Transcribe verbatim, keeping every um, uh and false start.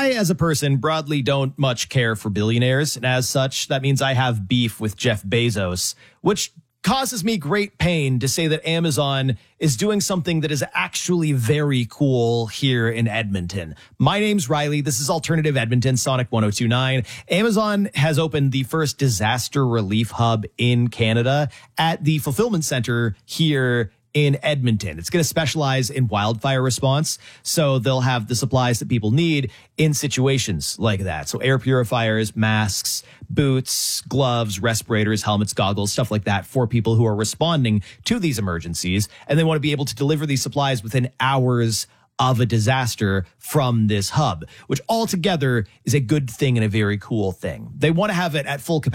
I, as a person, broadly don't much care for billionaires. And as such, that means I have beef with Jeff Bezos, which causes me great pain to say that Amazon is doing something that is actually very cool here in Edmonton. My name's Riley. This is Alternative Edmonton, Sonic one oh two point nine. Amazon has opened the first disaster relief hub in Canada at the fulfillment center here in Edmonton. It's going to specialize in wildfire response, so they'll have the supplies that people need in situations like that. So air purifiers, masks, boots, gloves, respirators, helmets, goggles, stuff like that for people who are responding to these emergencies. And they want to be able to deliver these supplies within hours of a disaster from this hub, which altogether is a good thing and a very cool thing. They want to have it at full capacity